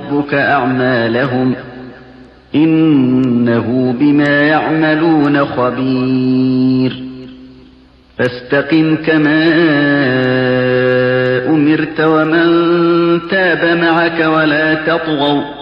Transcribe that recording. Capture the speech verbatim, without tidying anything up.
ربك أعمالهم إنه بما يعملون خبير فاستقم كما أمرت ومن تاب معك ولا تطغوا